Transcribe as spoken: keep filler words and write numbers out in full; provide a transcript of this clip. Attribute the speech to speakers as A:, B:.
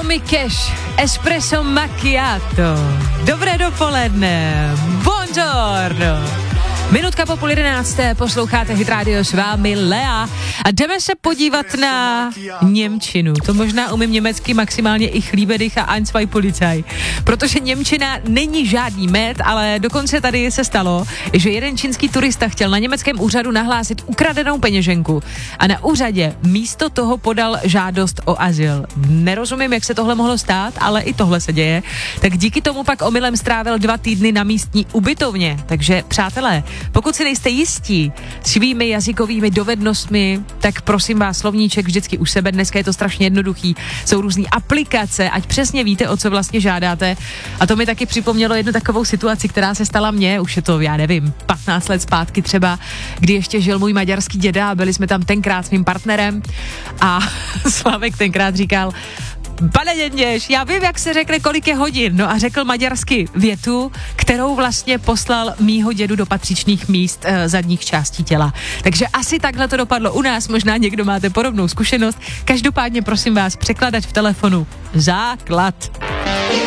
A: Johnny Cash, Espresso Macchiato. Dobré dopoledne, buongiorno. Minutka po půl jedenácté, posloucháte Hit Radio, s vámi Lea a jdeme se podívat na němčinu. To možná umím německy maximálně i chlíbedych a eins, zwei Polizei, protože němčina není žádný med, ale dokonce tady se stalo, že jeden čínský turista chtěl na německém úřadu nahlásit ukradenou peněženku a na úřadě místo toho podal žádost o azyl. Nerozumím, jak se tohle mohlo stát, ale i tohle se děje. Tak díky tomu pak omylem strávil dva týdny na místní ubytovně. Takže přátelé, pokud si nejste jistí svými jazykovými dovednostmi, tak prosím vás, slovníček vždycky u sebe, dneska je to strašně jednoduchý, jsou různý aplikace, ať přesně víte, o co vlastně žádáte. A to mi taky připomnělo jednu takovou situaci, která se stala mně, už je to, já nevím, patnáct let zpátky třeba, kdy ještě žil můj maďarský děda a byli jsme tam tenkrát s mým partnerem a Slavek tenkrát říkal: Pane Děděš, já vím, jak se řekne, kolik je hodin. No a řekl maďarsky větu, kterou vlastně poslal mýho dědu do patřičných míst e, zadních částí těla. Takže asi takhle to dopadlo u nás, možná někdo máte podobnou zkušenost. Každopádně prosím vás, překladač v telefonu. Základ.